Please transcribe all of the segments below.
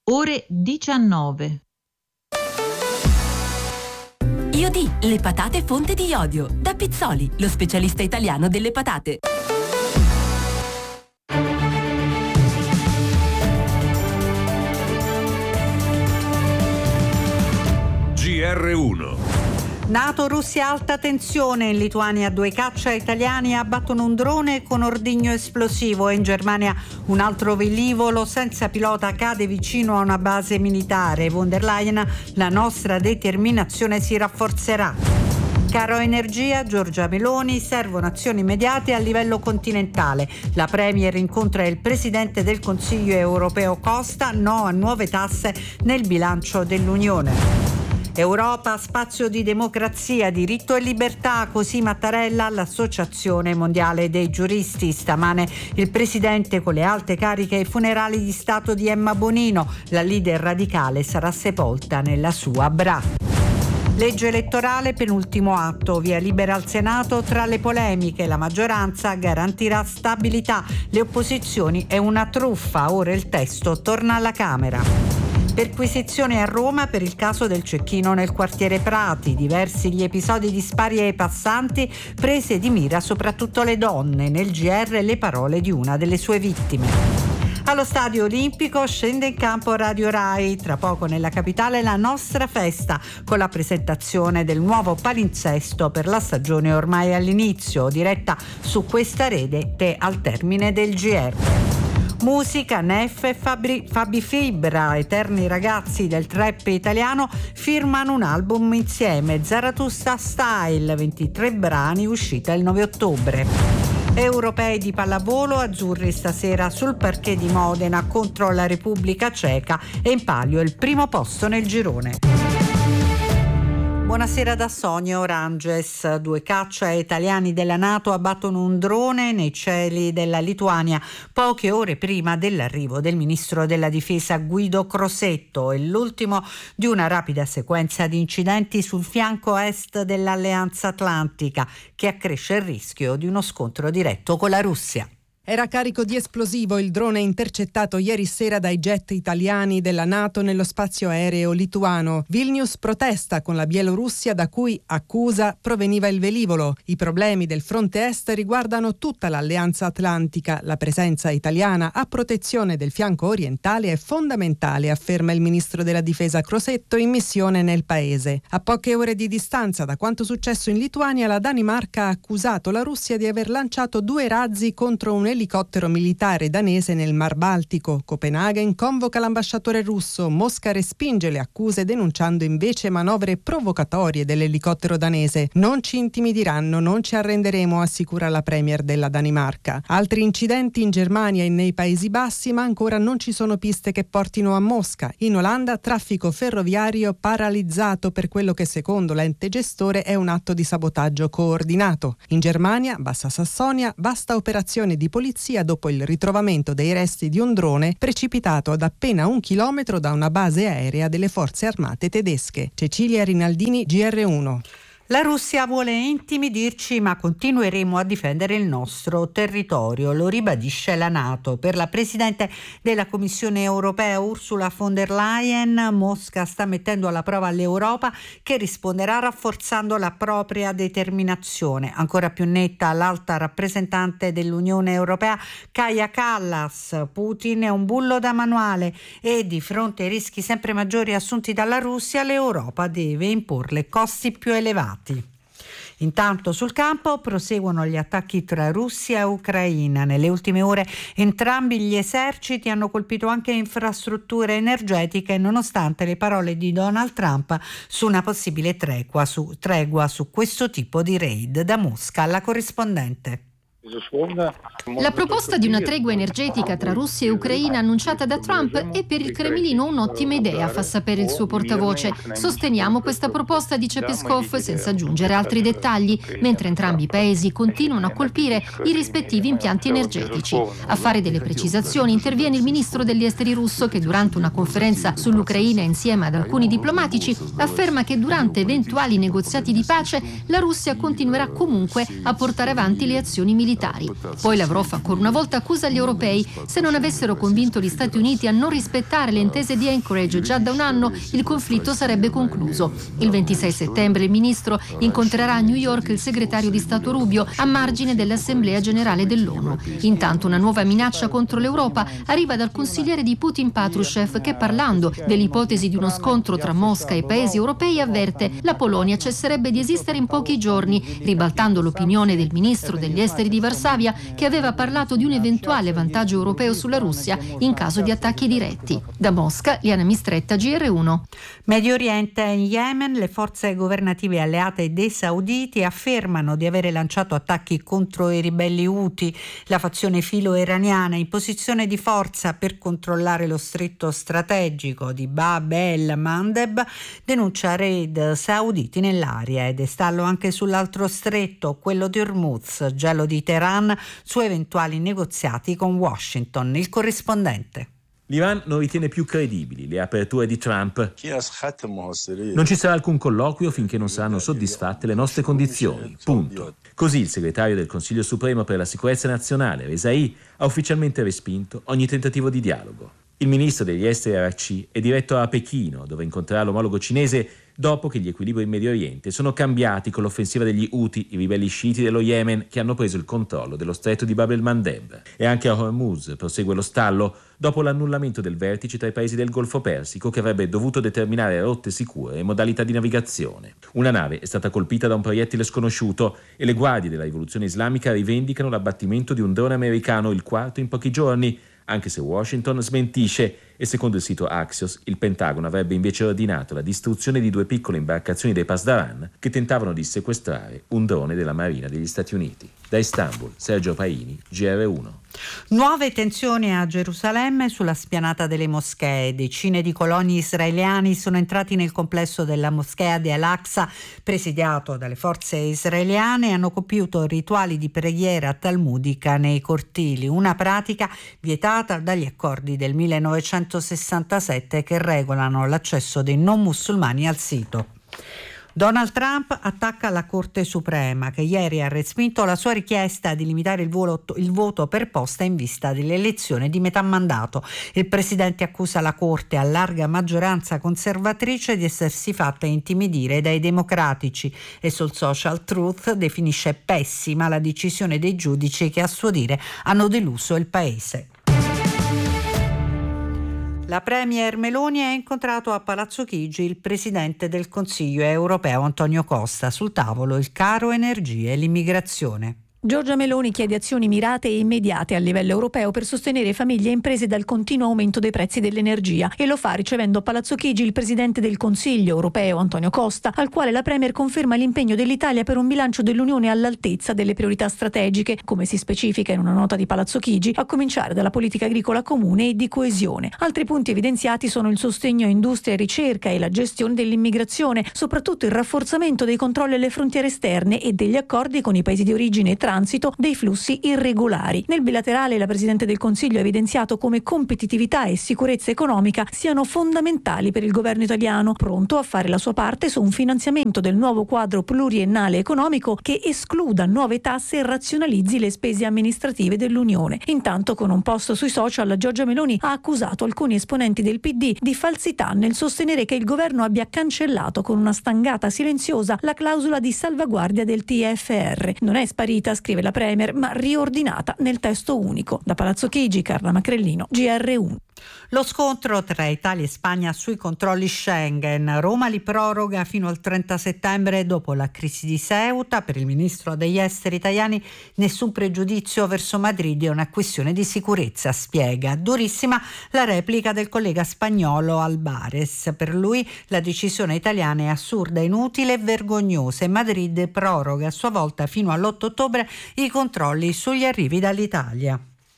ore 19. Iodì, le patate fonte di iodio. Da Pizzoli, lo specialista italiano delle patate. GR1. NATO, Russia, alta tensione. In Lituania 2 caccia italiani abbattono un drone con ordigno esplosivo e in Germania un altro velivolo senza pilota cade vicino a una base militare. Von der Leyen, la nostra determinazione si rafforzerà. Caro energia, Giorgia Meloni, servono azioni immediate a livello continentale. La Premier incontra il Presidente del Consiglio europeo Costa, no a nuove tasse nel bilancio dell'Unione. Europa, spazio di democrazia, diritto e libertà, così Mattarella all'Associazione Mondiale dei Giuristi. Stamane il Presidente con le alte cariche ai funerali di Stato di Emma Bonino. La leader radicale sarà sepolta nella sua Bra. Legge elettorale, penultimo atto, via libera al Senato tra le polemiche, la maggioranza garantirà stabilità, le opposizioni è una truffa, ora il testo torna alla Camera. Perquisizione a Roma per il caso del cecchino nel quartiere Prati, diversi gli episodi di spari ai passanti, prese di mira soprattutto le donne, nel GR le parole di una delle sue vittime. Allo Stadio Olimpico scende in campo Radio Rai, tra poco nella capitale la nostra festa con la presentazione del nuovo palinsesto per la stagione ormai all'inizio, diretta su questa rete al termine del GR. Musica, Neff e Fabi Fibra, eterni ragazzi del trap italiano, firmano un album insieme, Zarathustra Style, 23 brani, uscita il 9 ottobre. Europei di pallavolo, azzurri stasera sul parquet di Modena contro la Repubblica Ceca e in palio il primo posto nel girone. Buonasera da Sonia Oranges. 2 caccia italiani della NATO abbattono un drone nei cieli della Lituania poche ore prima dell'arrivo del ministro della difesa Guido Crosetto. È l'ultimo di una rapida sequenza di incidenti sul fianco est dell'Alleanza Atlantica che accresce il rischio di uno scontro diretto con la Russia. Era carico di esplosivo il drone intercettato ieri sera dai jet italiani della NATO nello spazio aereo lituano. Vilnius protesta con la Bielorussia da cui, accusa, proveniva il velivolo. I problemi del fronte est riguardano tutta l'Alleanza Atlantica. La presenza italiana a protezione del fianco orientale è fondamentale, afferma il ministro della difesa Crosetto in missione nel paese. A poche ore di distanza da quanto successo in Lituania, la Danimarca ha accusato la Russia di aver lanciato 2 razzi contro un elicottero militare danese nel Mar Baltico. Copenaghen convoca l'ambasciatore russo. Mosca respinge le accuse denunciando invece manovre provocatorie dell'elicottero danese. Non ci intimidiranno, non ci arrenderemo, assicura la premier della Danimarca. Altri incidenti in Germania e nei Paesi Bassi, ma ancora non ci sono piste che portino a Mosca. In Olanda traffico ferroviario paralizzato per quello che secondo l'ente gestore è un atto di sabotaggio coordinato. In Germania, Bassa Sassonia, vasta operazione di polizia dopo il ritrovamento dei resti di un drone precipitato ad appena 1 chilometro da una base aerea delle forze armate tedesche. Cecilia Rinaldini, GR1. La Russia vuole intimidirci, ma continueremo a difendere il nostro territorio, lo ribadisce la NATO. Per la Presidente della Commissione europea Ursula von der Leyen, Mosca sta mettendo alla prova l'Europa che risponderà rafforzando la propria determinazione. Ancora più netta l'alta rappresentante dell'Unione Europea Kaja Kallas. Putin è un bullo da manuale e di fronte ai rischi sempre maggiori assunti dalla Russia, l'Europa deve imporle costi più elevati. Intanto sul campo proseguono gli attacchi tra Russia e Ucraina. Nelle ultime ore entrambi gli eserciti hanno colpito anche infrastrutture energetiche, nonostante le parole di Donald Trump su una possibile tregua su questo tipo di raid. Da Mosca, la corrispondente. La proposta di una tregua energetica tra Russia e Ucraina annunciata da Trump è per il Cremlino un'ottima idea, fa sapere il suo portavoce. Sosteniamo questa proposta, dice Peskov, senza aggiungere altri dettagli, mentre entrambi i paesi continuano a colpire i rispettivi impianti energetici. A fare delle precisazioni interviene il ministro degli esteri russo che durante una conferenza sull'Ucraina insieme ad alcuni diplomatici afferma che durante eventuali negoziati di pace la Russia continuerà comunque a portare avanti le azioni militari militari. Poi Lavrov ancora una volta accusa gli europei: se non avessero convinto gli Stati Uniti a non rispettare le intese di Anchorage già da un anno, il conflitto sarebbe concluso. Il 26 settembre il ministro incontrerà a New York il segretario di Stato Rubio a margine dell'Assemblea Generale dell'ONU. Intanto una nuova minaccia contro l'Europa arriva dal consigliere di Putin Patrushev, che, parlando dell'ipotesi di uno scontro tra Mosca e paesi europei, avverte: la Polonia cesserebbe di esistere in pochi giorni, ribaltando l'opinione del ministro degli esteri di Varsavia, che aveva parlato di un eventuale vantaggio europeo sulla Russia in caso di attacchi diretti. Da Mosca, Liana Mistretta, GR1. Medio Oriente e in Yemen le forze governative alleate dei sauditi affermano di avere lanciato attacchi contro i ribelli Houthi, la fazione filo-iraniana in posizione di forza per controllare lo stretto strategico di Bab el-Mandeb, denuncia raid sauditi nell'area ed è stallo anche sull'altro stretto, quello di Hormuz, gelo di Teheran su eventuali negoziati con Washington. Il corrispondente. L'Iran non ritiene più credibili le aperture di Trump. Non ci sarà alcun colloquio finché non saranno soddisfatte le nostre condizioni. Punto. Così il segretario del Consiglio Supremo per la Sicurezza Nazionale, Rezai, ha ufficialmente respinto ogni tentativo di dialogo. Il ministro degli esteri Araghchi è diretto a Pechino, dove incontrerà l'omologo cinese dopo che gli equilibri in Medio Oriente sono cambiati con l'offensiva degli Houthi, i ribelli sciiti dello Yemen, che hanno preso il controllo dello stretto di Bab el-Mandeb. E anche a Hormuz prosegue lo stallo dopo l'annullamento del vertice tra i paesi del Golfo Persico, che avrebbe dovuto determinare rotte sicure e modalità di navigazione. Una nave è stata colpita da un proiettile sconosciuto e le guardie della rivoluzione islamica rivendicano l'abbattimento di un drone americano, il quarto in pochi giorni, anche se Washington smentisce, e secondo il sito Axios il Pentagono avrebbe invece ordinato la distruzione di 2 piccole imbarcazioni dei Pasdaran che tentavano di sequestrare un drone della Marina degli Stati Uniti. Da Istanbul, Sergio Paini, GR1. Nuove tensioni a Gerusalemme sulla spianata delle moschee. Decine di coloni israeliani sono entrati nel complesso della moschea di Al-Aqsa, presidiato dalle forze israeliane, e hanno compiuto rituali di preghiera talmudica nei cortili, una pratica vietata dagli accordi del 1967 che regolano l'accesso dei non musulmani al sito. Donald Trump attacca la Corte Suprema, che ieri ha respinto la sua richiesta di limitare il voto per posta in vista dell'elezione di metà mandato. Il presidente accusa la Corte, a larga maggioranza conservatrice, di essersi fatta intimidire dai democratici e sul social Truth definisce pessima la decisione dei giudici che, a suo dire, hanno deluso il paese. La premier Meloni ha incontrato a Palazzo Chigi il presidente del Consiglio europeo Antonio Costa. Sul tavolo il caro energia e l'immigrazione. Giorgia Meloni chiede azioni mirate e immediate a livello europeo per sostenere famiglie e imprese dal continuo aumento dei prezzi dell'energia, e lo fa ricevendo a Palazzo Chigi il presidente del Consiglio europeo Antonio Costa, al quale la premier conferma l'impegno dell'Italia per un bilancio dell'Unione all'altezza delle priorità strategiche, come si specifica in una nota di Palazzo Chigi, a cominciare dalla politica agricola comune e di coesione. Altri punti evidenziati sono il sostegno a industria e ricerca e la gestione dell'immigrazione, soprattutto il rafforzamento dei controlli alle frontiere esterne e degli accordi con i paesi di origine e transito dei flussi irregolari. Nel bilaterale la Presidente del Consiglio ha evidenziato come competitività e sicurezza economica siano fondamentali per il governo italiano, pronto a fare la sua parte su un finanziamento del nuovo quadro pluriennale economico che escluda nuove tasse e razionalizzi le spese amministrative dell'Unione. Intanto, con un post sui social, Giorgia Meloni ha accusato alcuni esponenti del PD di falsità nel sostenere che il governo abbia cancellato con una stangata silenziosa la clausola di salvaguardia del TFR. Non è sparita, scrive la Premier, ma riordinata nel testo unico. Da Palazzo Chigi, Carla Macrellino, GR1. Lo scontro tra Italia e Spagna sui controlli Schengen. Roma li proroga fino al 30 settembre dopo la crisi di Ceuta. Per il ministro degli esteri italiani nessun pregiudizio verso Madrid, è una questione di sicurezza, spiega. Durissima la replica del collega spagnolo Albares. Per lui la decisione italiana è assurda, inutile e vergognosa, e Madrid proroga a sua volta fino all'8 ottobre i controlli sugli arrivi dall'Italia.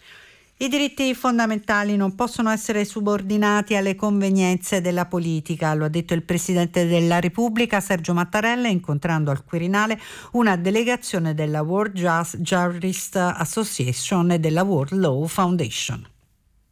I diritti fondamentali non possono essere subordinati alle convenienze della politica, lo ha detto il Presidente della Repubblica Sergio Mattarella, incontrando al Quirinale una delegazione della World Jurist Association e della World Law Foundation.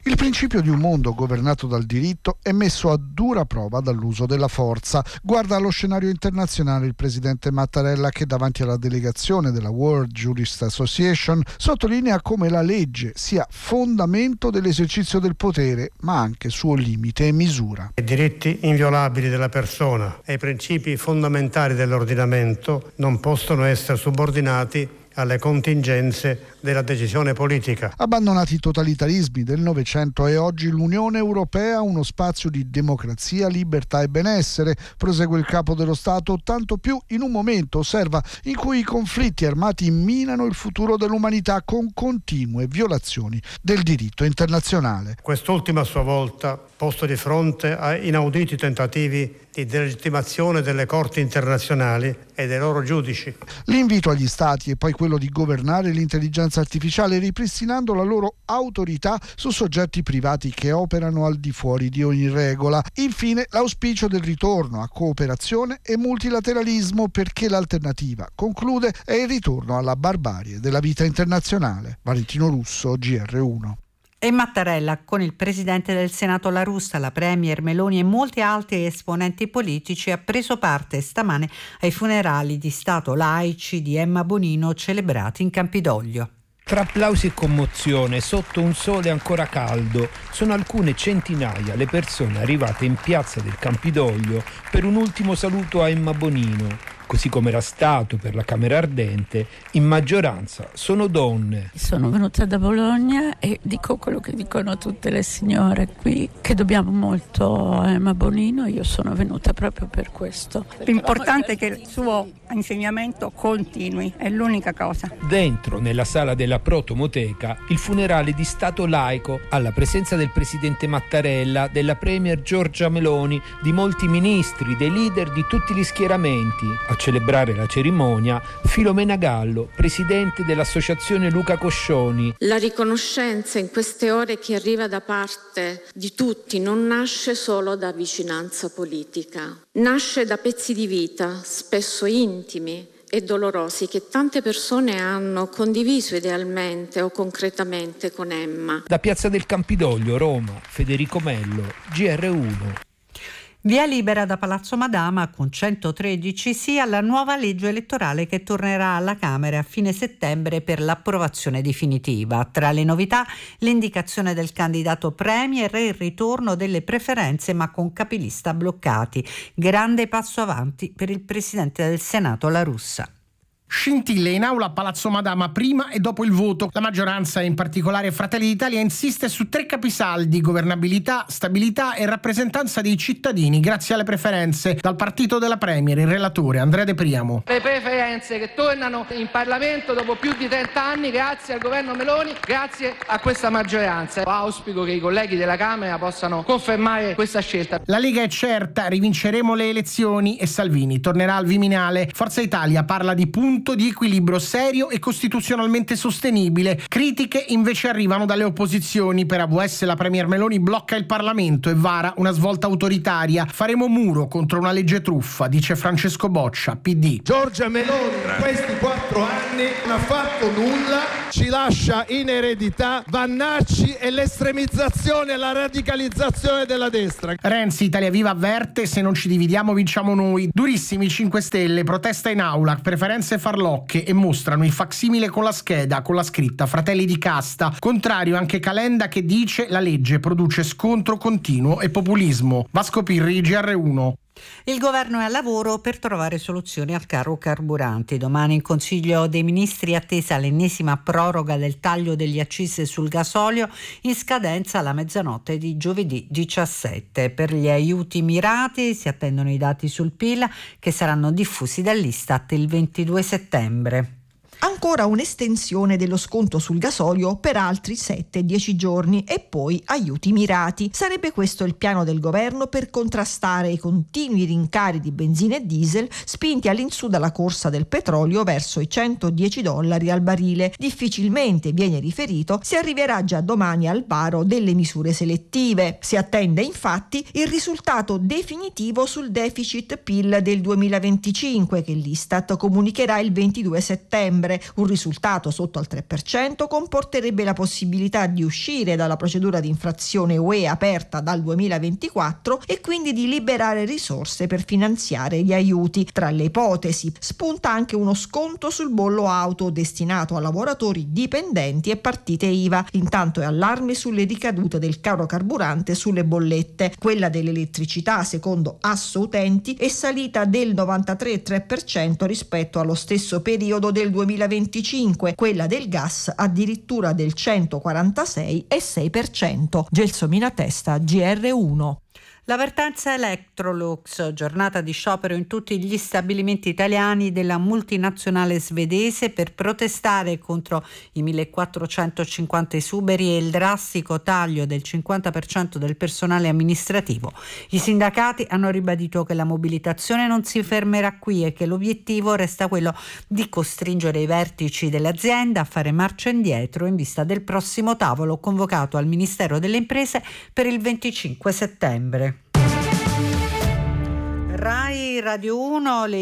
Il principio di un mondo governato dal diritto è messo a dura prova dall'uso della forza. Guarda allo scenario internazionale il presidente Mattarella, che davanti alla delegazione della World Jurist Association sottolinea come la legge sia fondamento dell'esercizio del potere, ma anche suo limite e misura. I diritti inviolabili della persona e i principi fondamentali dell'ordinamento non possono essere subordinati alle contingenze della decisione politica. Abbandonati i totalitarismi del Novecento, è oggi l'Unione Europea uno spazio di democrazia, libertà e benessere, prosegue il capo dello Stato, tanto più in un momento, osserva, in cui i conflitti armati minano il futuro dell'umanità con continue violazioni del diritto internazionale. Quest'ultima a sua volta, posto di fronte a inauditi tentativi di delegittimazione delle corti internazionali e dei loro giudici. L'invito agli Stati è poi quello di governare l'intelligenza artificiale ripristinando la loro autorità su soggetti privati che operano al di fuori di ogni regola. Infine l'auspicio del ritorno a cooperazione e multilateralismo, perché l'alternativa, conclude, è il ritorno alla barbarie della vita internazionale. Valentino Russo, GR1. E Mattarella con il presidente del Senato La Russa, la premier Meloni e molti altri esponenti politici ha preso parte stamane ai funerali di Stato laici di Emma Bonino celebrati in Campidoglio. Tra applausi e commozione, sotto un sole ancora caldo, sono alcune centinaia le persone arrivate in piazza del Campidoglio per un ultimo saluto a Emma Bonino. Così come era stato per la Camera Ardente, in maggioranza sono donne. Sono venuta da Bologna e dico quello che dicono tutte le signore qui, che dobbiamo molto a Emma Bonino. Io sono venuta proprio per questo. L'importante è che il suo insegnamento continui, è l'unica cosa. Dentro, nella sala della Protomoteca, il funerale di Stato laico, alla presenza del presidente Mattarella, della premier Giorgia Meloni, di molti ministri, dei leader di tutti gli schieramenti. A celebrare la cerimonia, Filomena Gallo, presidente dell'associazione Luca Coscioni. La riconoscenza in queste ore che arriva da parte di tutti non nasce solo da vicinanza politica, nasce da pezzi di vita, spesso intimi e dolorosi, che tante persone hanno condiviso idealmente o concretamente con Emma. Da Piazza del Campidoglio, Roma, Federico Mello, GR1. Via libera da Palazzo Madama con 113 sì alla nuova legge elettorale che tornerà alla Camera a fine settembre per l'approvazione definitiva. Tra le novità, l'indicazione del candidato premier e il ritorno delle preferenze ma con capilista bloccati. Grande passo avanti per il presidente del Senato La Russa. Scintille in aula a Palazzo Madama prima e dopo il voto. La maggioranza, in particolare Fratelli d'Italia, insiste su 3 capisaldi: governabilità, stabilità e rappresentanza dei cittadini grazie alle preferenze. Dal partito della premier, il relatore Andrea De Priamo. Le preferenze che tornano in Parlamento dopo più di 30 anni grazie al governo Meloni, grazie a questa maggioranza. Auspico che i colleghi della Camera possano confermare questa scelta. La Lega è certa, rivinceremo le elezioni e Salvini tornerà al Viminale. Forza Italia parla di punto di equilibrio serio e costituzionalmente sostenibile. Critiche invece arrivano dalle opposizioni. Per AVS la premier Meloni blocca il Parlamento e vara una svolta autoritaria. Faremo muro contro una legge truffa, dice Francesco Boccia, PD. Giorgia Meloni in questi 4 anni non ha fatto nulla, ci lascia in eredità Vannacci e l'estremizzazione e la radicalizzazione della destra. Renzi, Italia Viva avverte: se non ci dividiamo vinciamo noi. Durissimi 5 Stelle, protesta in aula, preferenze farlocche, e mostrano il facsimile con la scheda con la scritta Fratelli di casta. Contrario anche Calenda, che dice la legge produce scontro continuo e populismo. Vasco Pirri, GR1. Il governo è al lavoro per trovare soluzioni al caro carburanti. Domani in Consiglio dei Ministri è attesa l'ennesima proroga del taglio degli accise sul gasolio, in scadenza alla mezzanotte di giovedì 17. Per gli aiuti mirati si attendono i dati sul PIL che saranno diffusi dall'Istat il 22 settembre. Ancora un'estensione dello sconto sul gasolio per altri 7-10 giorni e poi aiuti mirati. Sarebbe questo il piano del governo per contrastare i continui rincari di benzina e diesel spinti all'insù dalla corsa del petrolio verso i $110 al barile. Difficilmente, viene riferito, si arriverà già domani al varo delle misure selettive. Si attende infatti il risultato definitivo sul deficit PIL del 2025 che l'Istat comunicherà il 22 settembre. settembre. Un risultato sotto al 3% comporterebbe la possibilità di uscire dalla procedura di infrazione UE aperta dal 2024 e quindi di liberare risorse per finanziare gli aiuti. Tra le ipotesi spunta anche uno sconto sul bollo auto destinato a lavoratori dipendenti e partite IVA. Intanto è allarme sulle ricadute del caro carburante sulle bollette. Quella dell'elettricità, secondo Assoutenti, è salita del 93,3% rispetto allo stesso periodo del 2025, quella del gas addirittura del 146,6%. Gelsomina Testa, GR1. L'avvertenza Electrolux, giornata di sciopero in tutti gli stabilimenti italiani della multinazionale svedese per protestare contro i 1450 esuberi e il drastico taglio del 50% del personale amministrativo. I sindacati hanno ribadito che la mobilitazione non si fermerà qui e che l'obiettivo resta quello di costringere i vertici dell'azienda a fare marcia indietro in vista del prossimo tavolo convocato al Ministero delle Imprese per il 25 settembre. Rai Radio 1, le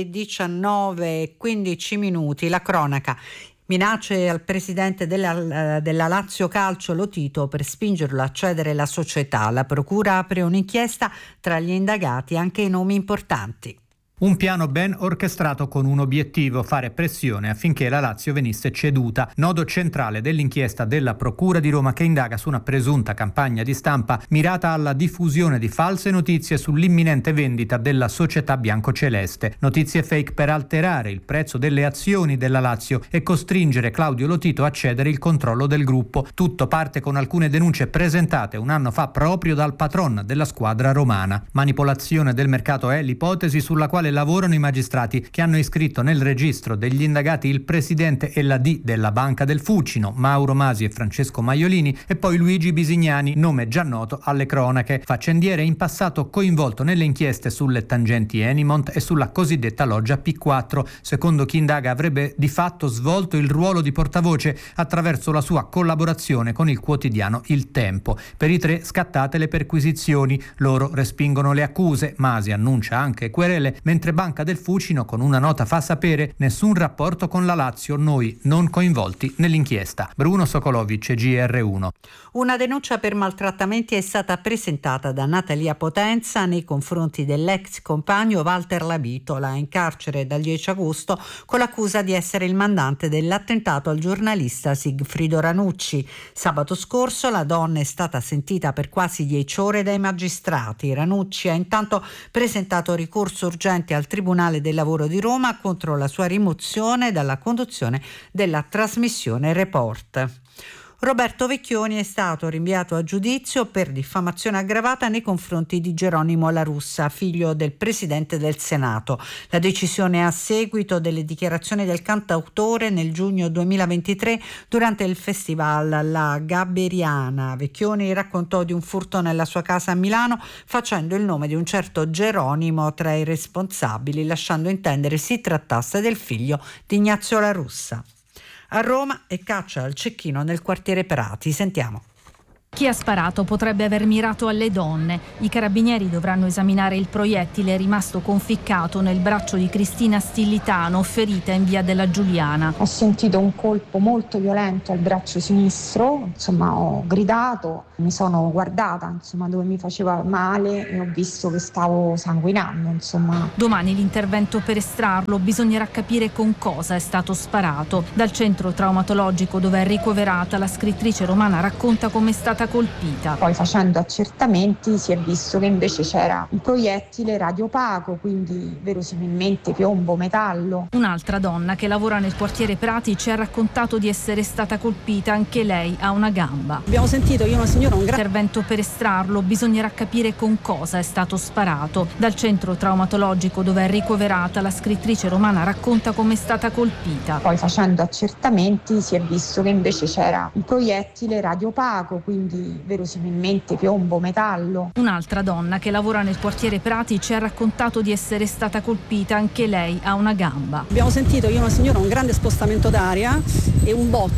19:15. La cronaca. Minacce al presidente della Lazio Calcio Lotito per spingerlo a cedere la società. La procura apre un'inchiesta, tra gli indagati anche i nomi importanti. Un piano ben orchestrato con un obiettivo: fare pressione affinché la Lazio venisse ceduta. Nodo centrale dell'inchiesta della Procura di Roma, che indaga su una presunta campagna di stampa mirata alla diffusione di false notizie sull'imminente vendita della società biancoceleste. Notizie fake per alterare il prezzo delle azioni della Lazio e costringere Claudio Lotito a cedere il controllo del gruppo. Tutto parte con alcune denunce presentate un anno fa proprio dal patron della squadra romana. Manipolazione del mercato è l'ipotesi sulla quale lavorano i magistrati che hanno iscritto nel registro degli indagati il presidente e la D della Banca del Fucino, Mauro Masi e Francesco Maiolini, e poi Luigi Bisignani, nome già noto alle cronache, faccendiere in passato coinvolto nelle inchieste sulle tangenti Enimont e sulla cosiddetta loggia P4. Secondo chi indaga avrebbe di fatto svolto il ruolo di portavoce attraverso la sua collaborazione con il quotidiano Il Tempo. Per i tre scattate le perquisizioni, loro respingono le accuse, Masi annuncia anche querele, mentre Banca del Fucino con una nota fa sapere: nessun rapporto con la Lazio, noi non coinvolti nell'inchiesta. Bruno Sokolovic, GR1. Una denuncia per maltrattamenti è stata presentata da Natalia Potenza nei confronti dell'ex compagno Walter Labitola, in carcere dal 10 agosto con l'accusa di essere il mandante dell'attentato al giornalista Sigfrido Ranucci. Sabato scorso la donna è stata sentita per quasi 10 ore dai magistrati. Ranucci ha intanto presentato ricorso urgente al Tribunale del Lavoro di Roma contro la sua rimozione dalla conduzione della trasmissione Report. Roberto Vecchioni è stato rinviato a giudizio per diffamazione aggravata nei confronti di Geronimo La Russa, figlio del Presidente del Senato. La decisione è a seguito delle dichiarazioni del cantautore nel giugno 2023 durante il festival La Gabberiana. Vecchioni raccontò di un furto nella sua casa a Milano facendo il nome di un certo Geronimo tra i responsabili, lasciando intendere si trattasse del figlio di Ignazio La Russa. A Roma è caccia al cecchino nel quartiere Prati. Sentiamo. Chi ha sparato potrebbe aver mirato alle donne. I carabinieri dovranno esaminare il proiettile rimasto conficcato nel braccio di Cristina Stillitano, ferita in via della Giuliana. Ho sentito un colpo molto violento al braccio sinistro, ho gridato, mi sono guardata, dove mi faceva male e ho visto che stavo sanguinando, Domani l'intervento per estrarlo, bisognerà capire con cosa è stato sparato. Dal centro traumatologico dove è ricoverata, la scrittrice romana racconta come è stata colpita. Poi facendo accertamenti si è visto che invece c'era un proiettile radiopaco, quindi verosimilmente piombo, metallo. Un'altra donna che lavora nel quartiere Prati ci ha raccontato di essere stata colpita anche lei a una gamba. Abbiamo sentito io una signora intervento per estrarlo, bisognerà capire con cosa è stato sparato. Dal centro traumatologico dove è ricoverata, la scrittrice romana racconta come è stata colpita. Poi facendo accertamenti si è visto che invece c'era un proiettile radiopaco, quindi verosimilmente piombo, metallo. Un'altra donna che lavora nel quartiere Prati ci ha raccontato di essere stata colpita anche lei a una gamba. Abbiamo sentito io una signora un grande spostamento d'aria e un botto